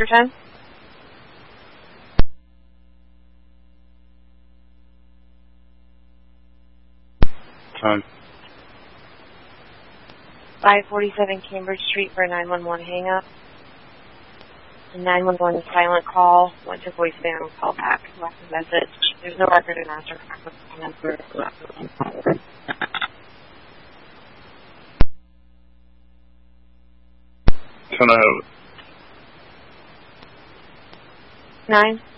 Master 10? Time. 547 Cambridge Street for a 911 hang-up. The 911 is silent call. Went to voicemail. Call back. Left a message. There's no record of master number. 10 I have it. 9?